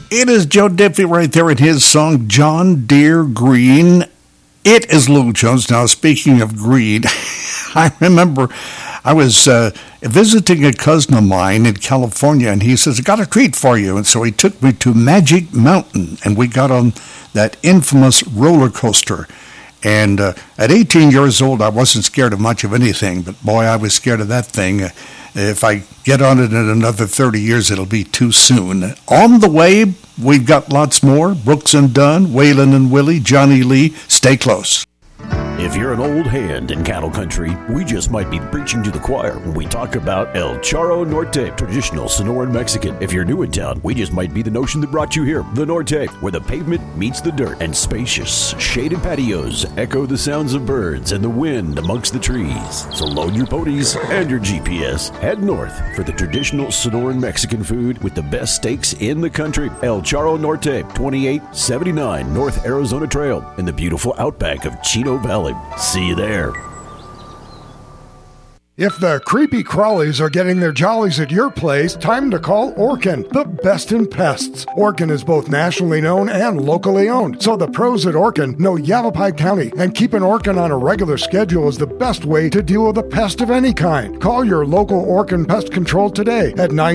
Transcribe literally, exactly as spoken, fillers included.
It is Joe Diffie right there in his song, John Deere Green. It is Lou Jones. Now, speaking of green, I remember I was uh, visiting a cousin of mine in California, and he says, I got a treat for you. And so he took me to Magic Mountain, and we got on that infamous roller coaster. And uh, at eighteen years old, I wasn't scared of much of anything, but boy, I was scared of that thing. Uh, if I get on it in another thirty years, it'll be too soon. On the way, we've got lots more. Brooks and Dunn, Waylon and Willie, Johnny Lee. Stay close. If you're an old hand in cattle country, we just might be preaching to the choir when we talk about El Charro Norte, traditional Sonoran Mexican. If you're new in town, we just might be the notion that brought you here. The Norte, where the pavement meets the dirt, and spacious, shaded patios echo the sounds of birds and the wind amongst the trees. So load your ponies and your G P S. Head north for the traditional Sonoran Mexican food with the best steaks in the country. El Charro Norte, twenty-eight seventy-nine North Arizona Trail in the beautiful outback of Chino Valley. See you there. If the creepy crawlies are getting their jollies at your place, time to call Orkin, the best in pests. Orkin is both nationally known and locally owned, so the pros at Orkin know Yavapai County, and keeping Orkin on a regular schedule is the best way to deal with a pest of any kind. Call your local Orkin Pest Control today at nine